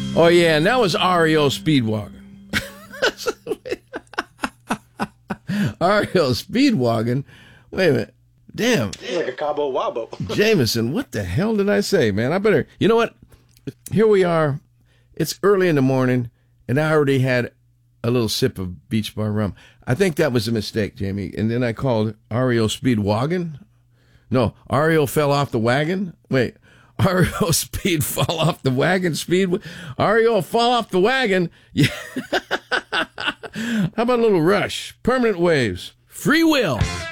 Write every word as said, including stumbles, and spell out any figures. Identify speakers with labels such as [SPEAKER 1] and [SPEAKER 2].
[SPEAKER 1] Oh, yeah, and that was R E O Speedwagon. R E O Speedwagon? Wait a minute. Damn.
[SPEAKER 2] It's like a Cabo Wabo.
[SPEAKER 1] Jameson, what the hell did I say, man? I better... You know what? Here we are. It's early in the morning, and I already had a little sip of Beach Bar rum. I think that was a mistake, Jamie. And then I called R E O Speedwagon. No, R E O fell off the wagon. Wait, R E O Speed fall off the wagon. Speed, R E O fall off the wagon. Yeah. How about a little Rush? Permanent Waves. Free Will.